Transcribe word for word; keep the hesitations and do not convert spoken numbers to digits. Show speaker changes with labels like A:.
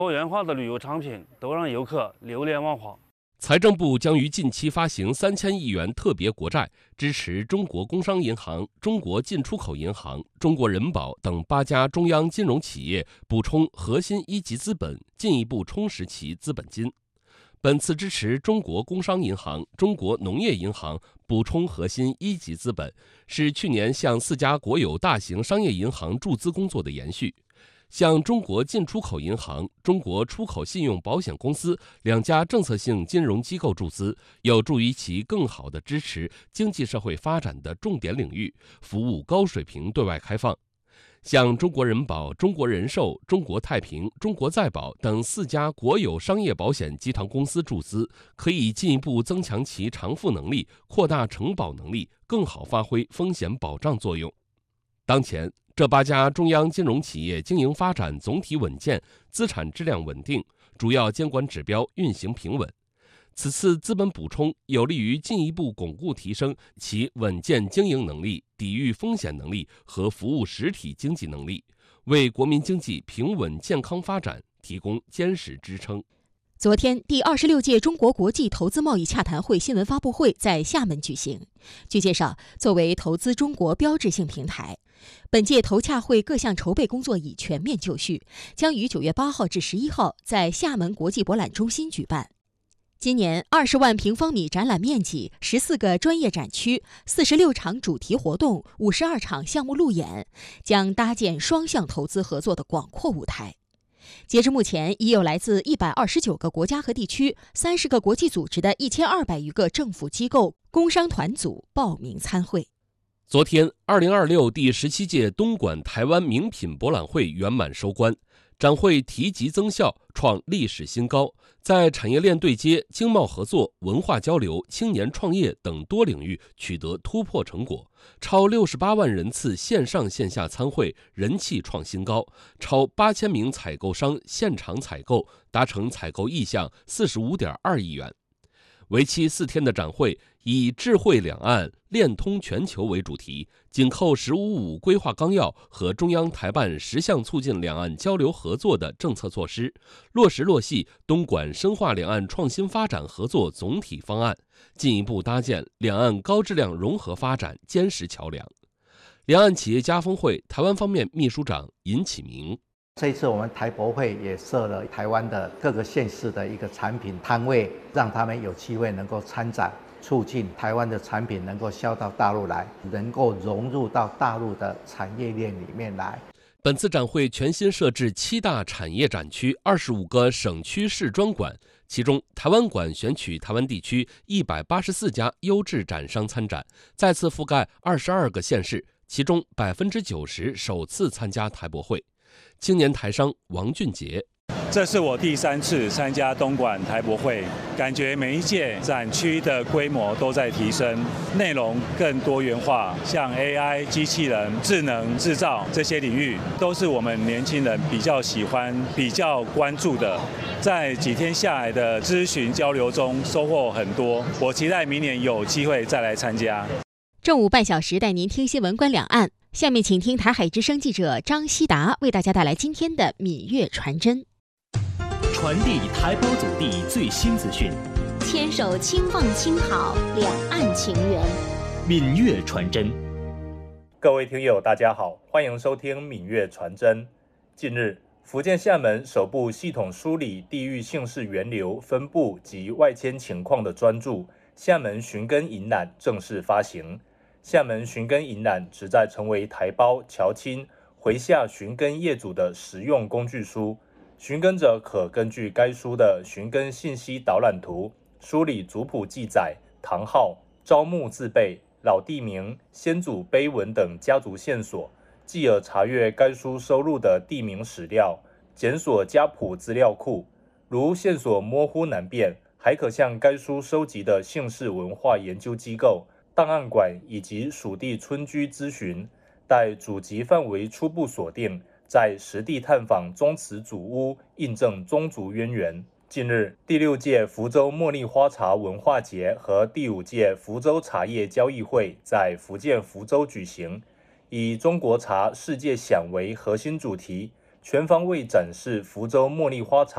A: 多元化的旅游产品都让游客流连忘返。
B: 财政部将于近期发行三千亿元特别国债，支持中国工商银行、中国进出口银行、中国人保等八家中央金融企业补充核心一级资本，进一步充实其资本金。本次支持中国工商银行、中国农业银行补充核心一级资本，是去年向四家国有大型商业银行注资工作的延续。向中国进出口银行、中国出口信用保险公司两家政策性金融机构注资，有助于其更好地支持经济社会发展的重点领域，服务高水平对外开放。向中国人保、中国人寿、中国太平、中国再保等四家国有商业保险集团公司注资，可以进一步增强其偿付能力，扩大承保能力，更好发挥风险保障作用。当前，这八家中央金融企业经营发展总体稳健，资产质量稳定，主要监管指标运行平稳。此次资本补充有利于进一步巩固提升其稳健经营能力、抵御风险能力和服务实体经济能力，为国民经济平稳健康发展提供坚实支撑。
C: 昨天，第二十六届中国国际投资贸易洽谈会新闻发布会在厦门举行。据介绍，作为投资中国标志性平台，本届投洽会各项筹备工作已全面就绪，将于九月八号至十一号在厦门国际博览中心举办。今年二十万平方米展览面积、十四个专业展区、四十六场主题活动、五十二场项目路演，将搭建双向投资合作的广阔舞台。截至目前，已有来自一百二十九个国家和地区、三十个国际组织的一千二百余个政府机构、工商团组报名参会。
B: 昨天，二零二六第十七届东莞台湾名品博览会圆满收官，展会提级增效，创历史新高，在产业链对接、经贸合作、文化交流、青年创业等多领域取得突破成果，超六十八万人次线上线下参会，人气创新高，超八千名采购商现场采购，达成采购意向四十五点二亿元。为期四天的展会以智慧两岸、链通全球为主题，紧扣“十五五”规划纲要和中央台办十项促进两岸交流合作的政策措施，落实落细东莞深化两岸创新发展合作总体方案，进一步搭建两岸高质量融合发展坚实桥梁。两岸企业家峰会台湾方面秘书长尹启明。
D: 这一次我们台博会也设了台湾的各个县市的一个产品摊位，让他们有机会能够参展，促进台湾的产品能够销到大陆来，能够融入到大陆的产业链里面来。
B: 本次展会全新设置七大产业展区、二十五个省区市专馆，其中台湾馆选取台湾地区一百八十四家优质展商参展，再次覆盖二十二个县市，其中百分之九十首次参加台博会。青年台商王俊杰，
E: 这是我第三次参加东莞台博会，感觉每一届展区的规模都在提升，内容更多元化，像 A I、机器人、智能制造这些领域，都是我们年轻人比较喜欢、比较关注的。在几天下来的咨询交流中，收获很多。我期待明年有机会再来参加。
C: 正午半小时带您听新闻观两岸。下面请听台海之声记者张希达为大家带来今天的闽粤传真。
F: 传递台胞祖地最新资讯，
G: 牵手轻放轻好两岸情缘。
F: 闽粤传真。
H: 各位听友大家好，欢迎收听闽粤传真。近日，福建厦门首部系统梳理地域姓氏源流、分布及外迁情况的专著《厦门寻根引览》正式发行。厦门寻根引览旨在成为台胞侨亲回厦寻根业主的实用工具书，寻根者可根据该书的寻根信息导览图，梳理族谱记载、堂号、招募字辈、老地名、先祖碑文等家族线索，继而查阅该书收录的地名史料，检索家谱资料库。如线索模糊难辨，还可向该书收集的姓氏文化研究机构、档案馆以及属地村居咨询，待祖籍范围初步锁定，在实地探访宗祠祖屋，印证宗族渊源。近日，第六届福州茉莉花茶文化节和第五届福州茶叶交易会在福建福州举行，以中国茶世界享为核心主题，全方位展示福州茉莉花茶